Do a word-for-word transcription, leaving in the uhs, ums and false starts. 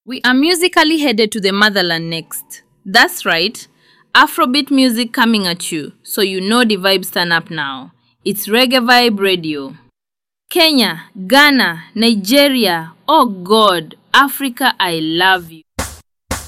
We are musically headed to the motherland next. That's right, Afrobeat music coming at you, so you know the vibes turn up now. It's Reggae Vibe Radio. Kenya, Ghana, Nigeria, oh God, Africa, I love you.